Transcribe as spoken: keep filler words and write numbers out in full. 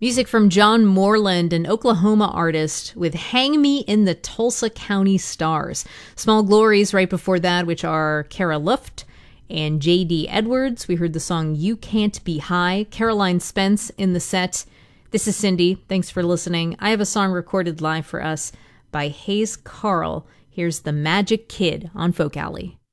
Music from John Moreland, an Oklahoma artist, with Hang Me in the Tulsa County Stars. Small Glories right before that, which are Kara Luft and J D Edwards. We heard the song You Can't Be High. Caroline Spence in the set. This is Cindy. Thanks for listening. I have a song recorded live for us by Hayes Carl. Here's The Magic Kid on Folk Alley.